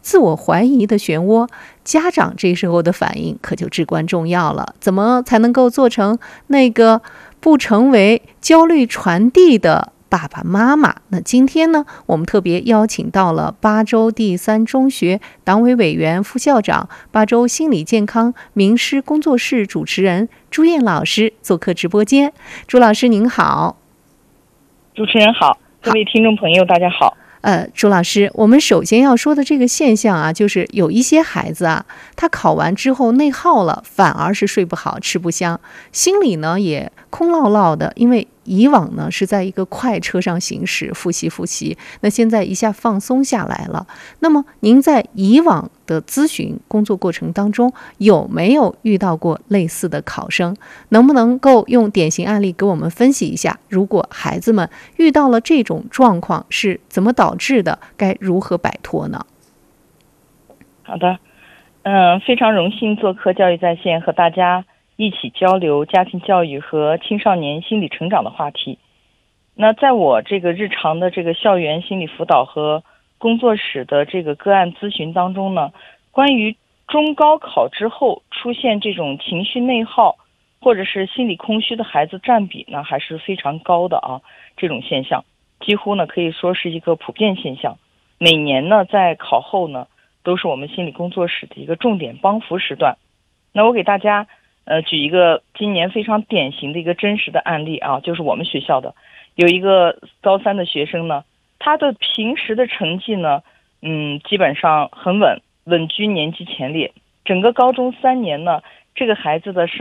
自我怀疑的漩涡，家长这时候的反应可就至关重要了。怎么才能够做成那个不成为焦虑传递的爸爸妈妈？那今天呢，我们特别邀请到了巴州第三中学党委委员、副校长、巴州心理健康名师工作室主持人朱燕老师做客直播间。朱老师您好。 主持人好，各位听众朋友大家好。 朱老师，我们首先要说的这个现象啊，就是有一些孩子啊，他考完之后内耗了，反而是睡不好、吃不香，心里呢也空落落的，因为以往呢是在一个快车上行驶，复习，那现在一下放松下来了。那么您在以往的咨询工作过程当中，有没有遇到过类似的考生？能不能够用典型案例给我们分析一下，如果孩子们遇到了这种状况是怎么导致的，该如何摆脱呢？ 好的，非常荣幸做客教育在线，和大家一起交流家庭教育和青少年心理成长的话题。那在我这个日常的这个校园心理辅导和工作室的这个个案咨询当中呢，关于中高考之后出现这种情绪内耗或者是心理空虚的孩子占比呢还是非常高的啊，这种现象几乎呢可以说是一个普遍现象。每年呢在考后呢都是我们心理工作室的一个重点帮扶时段。那我给大家举一个今年非常典型的一个真实的案例啊，就是我们学校的有一个高3的学生呢，他的平时的成绩呢基本上很稳居年级前列。整个高中3年呢，这个孩子的